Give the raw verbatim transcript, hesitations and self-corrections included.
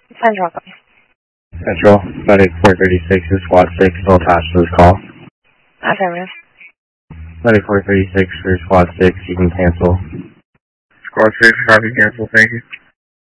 Central. Central, Medic four thirty-six is Squad six, still attached to this call. Affirmative. Medic four thirty-six for Squad six, you can cancel. Squad six, copy, cancel, thank you.